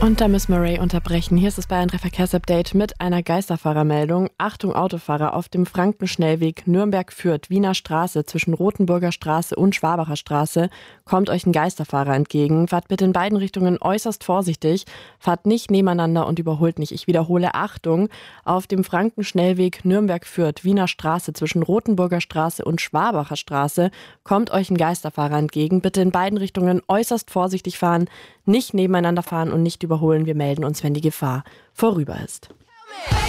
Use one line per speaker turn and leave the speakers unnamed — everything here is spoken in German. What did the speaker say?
Und da müssen wir Ray unterbrechen. Hier ist das Bayern 3 Verkehrsupdate mit einer Geisterfahrermeldung. Achtung Autofahrer, auf dem Frankenschnellweg Nürnberg-Fürth, Wiener Straße zwischen Rothenburger Straße und Schwabacher Straße kommt euch ein Geisterfahrer entgegen. Fahrt bitte in beiden Richtungen äußerst vorsichtig. Fahrt nicht nebeneinander und überholt nicht. Ich wiederhole, Achtung, auf dem Frankenschnellweg Nürnberg-Fürth, Wiener Straße zwischen Rothenburger Straße und Schwabacher Straße kommt euch ein Geisterfahrer entgegen. Bitte in beiden Richtungen äußerst vorsichtig fahren, nicht nebeneinander fahren und nicht überholen. Wir melden uns, wenn die Gefahr vorüber ist.